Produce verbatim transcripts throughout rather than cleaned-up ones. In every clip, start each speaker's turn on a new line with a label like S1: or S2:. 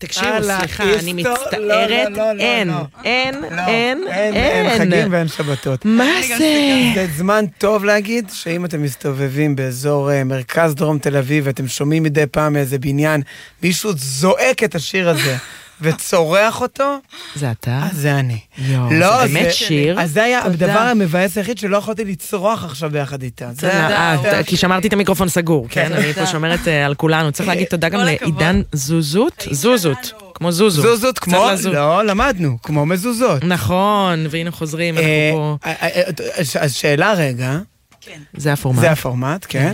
S1: תקשיבו, סליחה, אני מצטערת, אין, אין, אין,
S2: אין חגים ואין שבתות.
S1: מה זה?
S2: זה זמן טוב להגיד שאם אתם מסתובבים באזור מרכז דרום תל אביב ואתם שומעים מדי פעם איזה בניין, מישהו זועק את השיר הזה וצורח אותו,
S1: זה אתה?
S2: אז זה אני.
S1: יו, זה באמת שיר.
S2: אז זה היה הדבר המבאס היחיד שלא יכולתי לצרוח עכשיו ביחד איתה.
S1: כי שמרתי את המיקרופון סגור, כן? אני פה שומרת על כולנו. צריך להגיד תודה גם לעידן זוזות. זוזות. כמו זוזו.
S2: זוזות כמו, לא, למדנו, כמו מזוזות.
S1: נכון, והנה חוזרים, אנחנו פה.
S2: אז שאלה רגע.
S3: כן.
S1: זה הפורמט.
S2: זה הפורמט, כן.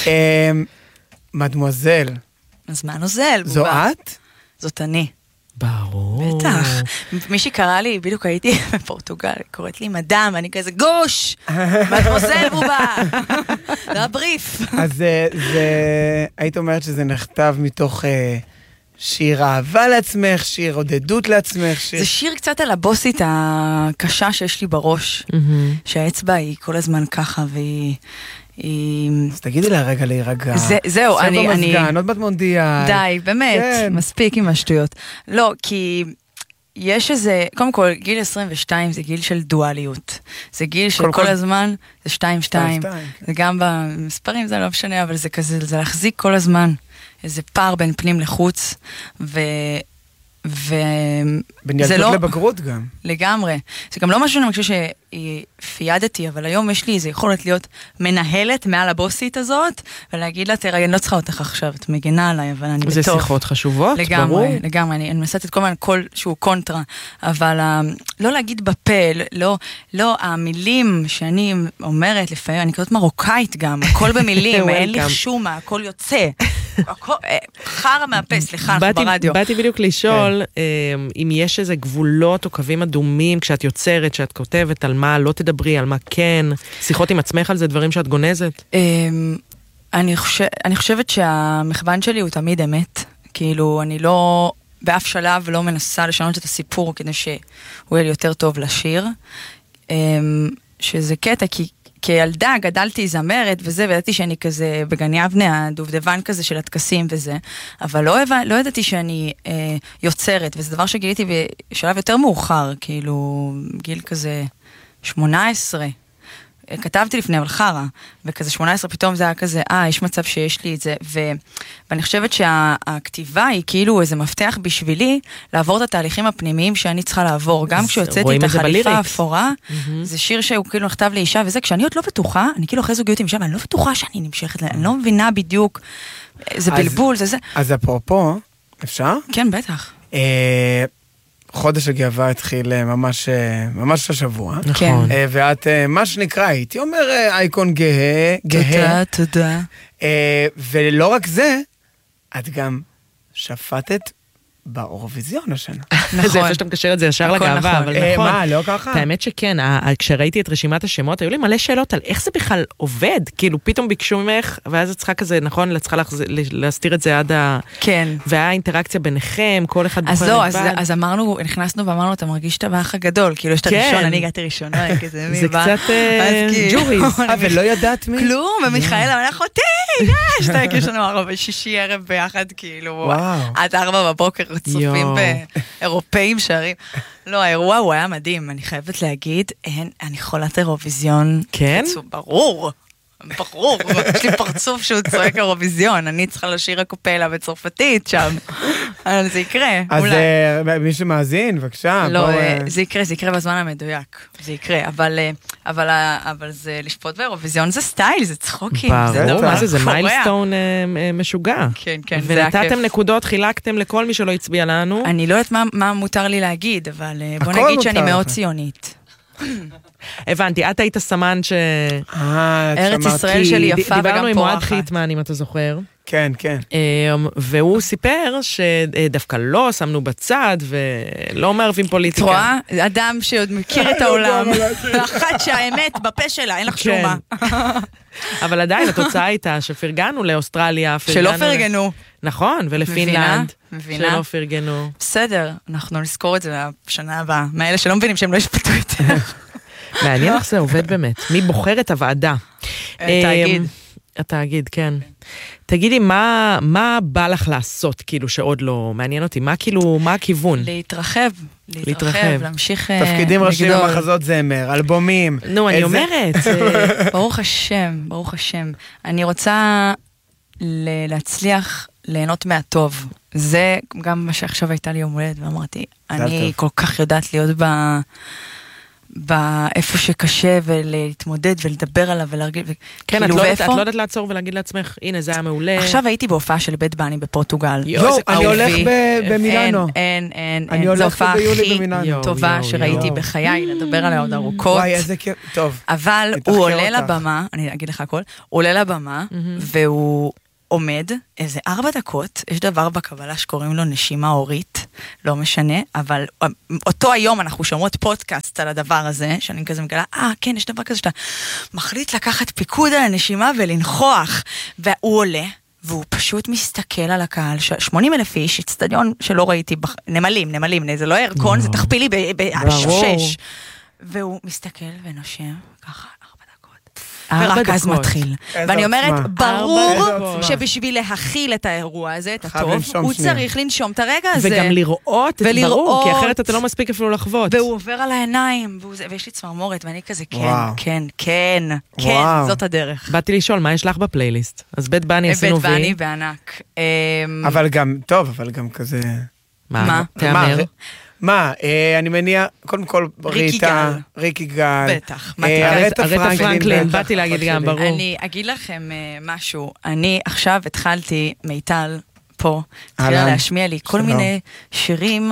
S2: מדמואזל.
S3: אז מה נוזל?
S2: זו את?
S3: זאת אני.
S1: ברור.
S3: בטח. מי שקרא לי, בדיוק הייתי בפורטוגל, קוראת לי מדם, אני כזה גוש! מדמואזל בובה! זה הבריף.
S2: אז זה, היית אומרת שזה נכתב מתוך שיר אהבה לעצמך, שיר עודדות לעצמך.
S3: זה שיר קצת על הבוסית הקשה שיש לי בראש, שהאצבע היא כל הזמן ככה, והיא...
S2: אז תגידי לה רגע להירגע.
S3: זהו, אני...
S2: סבא מזגן, עוד מונדיאל.
S3: די, באמת, מספיק עם השטויות. לא, כי יש איזה, קודם כל, גיל עשרים ושתיים זה גיל של דואליות. זה גיל של כל הזמן, זה שתיים שתיים. זה גם במספרים, זה לא משנה, אבל זה כזה, זה להחזיק כל הזמן. איזה פער בין פנים לחוץ, ו... ו...
S2: בין ילדות לבגרות גם.
S3: לגמרי. זה גם לא משהו אני חושב שפיידתי, אבל היום יש לי איזו יכולת להיות מנהלת מעל הבוסית הזאת, ולהגיד לה, תראה, אני לא צריכה אותך עכשיו, את מגנה עליי, אבל אני בטוב.
S1: זה שיחות חשובות,
S3: לגמרי,
S1: ברור.
S3: לגמרי, אני, אני מנסת את כל מיני קול שהוא קונטרה, אבל לא להגיד בפה, לא, לא, המילים שאני אומרת לפעמים, אני קוראת מרוקאית גם, הכל במילים, אין לי חשומה, הכל יוצא. חרה מהפה, סליחה, אנחנו ברדיו.
S1: באתי בדיוק לשאול אם יש איזה גבולות או קווים אדומים כשאת יוצרת, שאת כותבת על מה לא תדברי, על מה כן, שיחות עם עצמך על זה, דברים שאת גונזת?
S3: אני חושבת שהמחוון שלי הוא תמיד אמת, כאילו אני לא באף שלב לא מנסה לשנות את הסיפור כדי שהוא יהיה לי יותר טוב לשיר, שזה קטע כי כילדה גדלתי זמרת וזה, וידעתי שאני כזה בגני אבנה, הדובדבן כזה של התקסים וזה, אבל לא, לא ידעתי שאני אה, יוצרת, וזה דבר שגיליתי בשלב יותר מאוחר, כאילו גיל כזה שמונה עשרה, כתבתי לפני אבל חרה, וכזה שמונה עשרה פתאום זה היה כזה, אה, יש מצב שיש לי את זה, ו... ואני חושבת שהכתיבה היא כאילו איזה מפתח בשבילי, לעבור את התהליכים הפנימיים שאני צריכה לעבור, גם כשהוצאתי את החליפה האפורה, זה שיר שהוא כאילו נכתב לאישה, וזה, כשאני עוד לא בטוחה, אני כאילו אחרי זוגיות עם אישה, ואני לא בטוחה שאני נמשכת, אני לא מבינה בדיוק, זה בלבול, זה זה.
S2: אז אפרופו, אפשר?
S3: כן, בטח.
S2: חודש הגאווה התחיל ממש, ממש השבוע.
S1: נכון.
S2: ואת, מה שנקרא, הייתי אומר, אייקון גאה,
S3: גאה. תודה, תודה.
S2: ולא רק זה, את גם שפטת באירוויזיון השנה.
S1: נכון. זה איפה שאתה מקשר את זה ישר לגאווה, אבל נכון.
S2: מה, לא ככה?
S1: האמת שכן, כשראיתי את רשימת השמות, היו לי מלא שאלות על איך זה בכלל עובד, כאילו פתאום ביקשו ממך, ואז את צריכה כזה, נכון, את צריכה להסתיר את זה עד ה...
S3: כן.
S1: והיה אינטראקציה ביניכם, כל אחד
S3: בוחר לבד. אז לא, אז אמרנו, נכנסנו ואמרנו, אתה מרגיש את הבאח הגדול, כאילו יש את הראשון, אני הגעתי ראשונה, כזה מי בא.
S1: זה קצת ג'וריז.
S2: אבל לא ידעת מי?
S3: כלום, ומיכאל אמר לך אותי, יש, יש לנו ערב שישי ערב ביחד, כאילו, עד ארבע בבוקר צופים באירופאים שרים. לא, האירוע הוא היה מדהים, אני חייבת להגיד, אני חולת אירוויזיון.
S1: כן?
S3: ברור, ברור. יש לי פרצוף שהוא צועק אירוויזיון, אני צריכה לשיר הקופלה בצרפתית שם. אבל זה יקרה,
S2: אולי. אז מי שמאזין, בבקשה.
S3: לא, זה יקרה, זה יקרה בזמן המדויק. זה יקרה, אבל זה לשפוט באירוויזיון זה סטייל, זה צחוקים.
S1: ברור, מה זה? זה מיילסטון משוגע.
S3: כן, כן.
S1: ונתתם נקודות, חילקתם לכל מי שלא הצביע לנו.
S3: אני לא יודעת מה מותר לי להגיד, אבל בוא נגיד שאני מאוד ציונית.
S1: הבנתי, את היית סמן ש...
S3: ארץ ישראל שלי יפה וגם פורחת.
S1: דיברנו עם מועד חיטמן, אם אתה זוכר.
S2: כן, כן.
S1: והוא סיפר שדווקא לא שמנו בצד ולא מערבים פוליטיקה.
S3: תרועה, אדם שעוד מכיר את העולם, ואחת שהאמת בפה שלה, אין לך שומה.
S1: אבל עדיין התוצאה הייתה שפרגנו לאוסטרליה.
S3: שלא פרגנו.
S1: נכון, ולפינלנד. שלא פרגנו.
S3: בסדר, אנחנו נזכור את זה בשנה הבאה. מאלה שלא מבינים שהם לא ישפטו יותר.
S1: מעניין איך זה עובד באמת. מי בוחר את הוועדה?
S3: תאגיד.
S1: התאגיד, כן. תגידי, מה, מה בא לך לעשות, כאילו, שעוד לא מעניין אותי? מה, כאילו, מה הכיוון?
S3: להתרחב, להתרחב, להמשיך לגדול.
S2: תפקידים ראשיים במחזות זמר, אלבומים.
S1: נו, אני אומרת.
S3: ברוך השם, ברוך השם. אני רוצה להצליח ליהנות מהטוב. זה גם מה שעכשיו הייתה לי יום הולדת, ואמרתי, אני כל כך יודעת להיות ב... באיפה שקשה ולהתמודד ולדבר עליו ולהרגיל.
S1: כן, את לא יודעת לעצור ולהגיד לעצמך, הנה זה היה מעולה.
S3: עכשיו הייתי בהופעה של בית בני בפורטוגל.
S2: יואו, אני הולך במילאנו.
S3: אין, אין, אין. זו הופעה הכי טובה שראיתי בחיי, לדבר עליה עוד ארוכות.
S2: וואי, איזה כיף, טוב.
S3: אבל הוא עולה לבמה, אני אגיד לך הכל, הוא עולה לבמה, והוא עומד איזה ארבע דקות, יש דבר בקבלה שקוראים לו נשימה הורית, לא משנה, אבל אותו היום אנחנו שומעות פודקאסט על הדבר הזה, שאני כזה מגלה, אה, כן, יש דבר כזה שאתה מחליט לקחת פיקוד על הנשימה ולנחוח, והוא עולה, והוא פשוט מסתכל על הקהל, שמונים אלף איש, אצטדיון שלא ראיתי, נמלים, נמלים, זה לא ירקון, זה תכפילי בשש, והוא מסתכל ונושם ככה, ורק אז מתחיל. ואני אומרת, ברור שבשביל להכיל את האירוע הזה, את הטוב, הוא צריך לנשום את הרגע הזה.
S1: וגם לראות, ברור, כי אחרת אתה לא מספיק אפילו לחוות.
S3: והוא עובר על העיניים, ויש לי צמרמורת, ואני כזה, כן, כן, כן, כן, זאת הדרך.
S1: באתי לשאול, מה יש לך בפלייליסט? אז בית בני עשינו וי.
S3: בית בני בענק.
S2: אבל גם, טוב, אבל גם כזה...
S1: מה? תאמר.
S2: מה, אני מניע, קודם כל, ריטה, ריקי גל,
S3: בטח,
S1: ארטה פרנקלין, באתי להגיד גם, ברור.
S3: אני אגיד לכם משהו, אני עכשיו התחלתי, מיטל פה, התחילה להשמיע לי כל מיני שירים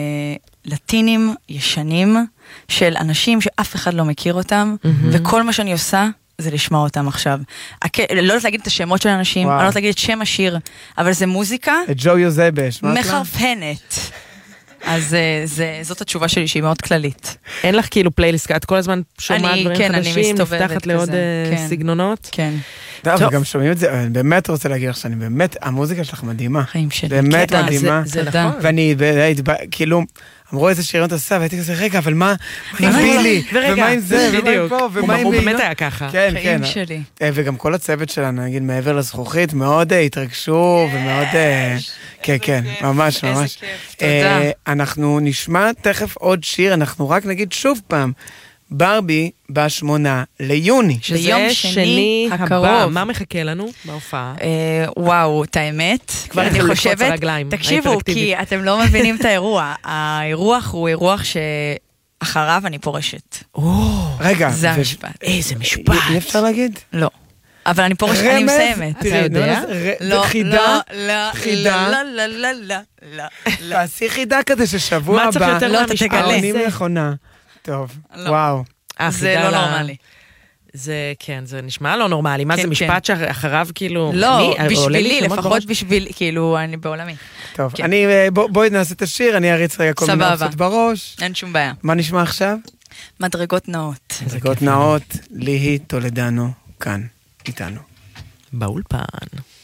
S3: לטינים ישנים, של אנשים שאף אחד לא מכיר אותם, וכל מה שאני עושה, זה לשמוע אותם עכשיו. לא יודעת להגיד את השמות של האנשים, אני לא יודעת להגיד את שם השיר, אבל זה מוזיקה,
S2: את ג'ו יוזבש,
S3: מחרפנת. אז זאת התשובה שלי שהיא מאוד כללית.
S1: אין לך כאילו פלייליסט, את כל הזמן שומעת דברים חדשים, נפתחת לעוד סגנונות?
S3: כן.
S2: טוב, וגם שומעים את זה, אני באמת רוצה להגיד לך שאני באמת, המוזיקה שלך מדהימה.
S3: חיים שלי.
S2: באמת מדהימה.
S3: זה נכון.
S2: ואני, כאילו, אמרו איזה שירים אתה עושה, והייתי כזה, רגע, אבל מה עם בילי? ומה עם זה? ומה עם פה? ומה עם...
S1: הוא באמת היה ככה.
S2: כן, כן.
S3: חיים שלי.
S2: וגם כל הצוות שלנו, נגיד, מעבר לזכוכית, מאוד התרגשו, ומאוד... כן, כן, ממש, ממש.
S3: איזה כיף, תודה.
S2: אנחנו נשמע תכף עוד שיר, אנחנו רק נגיד שוב פעם, ברבי בשמונה ליוני.
S3: ביום שני הקרוב.
S1: מה מחכה לנו בהופעה?
S3: וואו, את האמת, אני חושבת, תקשיבו, כי אתם לא מבינים את האירוע. האירוח הוא אירוח שאחריו אני פורשת.
S2: רגע.
S3: זה המשפט.
S1: איזה משפט.
S2: אי אפשר להגיד?
S3: לא. אבל אני פורשת, אני מסיימת.
S2: אתה יודע?
S3: לא,
S2: חידה,
S3: לא,
S2: חידה.
S3: לא, לא, לא, לא, לא, לא.
S2: תעשי חידה כזה ששבוע הבא.
S1: מה צריך יותר
S3: לא, אתה תגלה.
S2: העונים נכונה. טוב, וואו.
S3: זה לא נורמלי.
S1: זה, כן, זה נשמע לא נורמלי. מה זה משפט שאחריו כאילו...
S3: לא, בשבילי, לפחות בשביל, כאילו, אני בעולמי.
S2: טוב, אני, בואי נעשה את השיר, אני אריץ רגע כל מיני אופציות בראש.
S3: אין שום בעיה.
S2: מה נשמע עכשיו?
S3: מדרגות נאות.
S2: מדרגות נאות, ליהי טולדנו, כאן, איתנו.
S1: באולפן.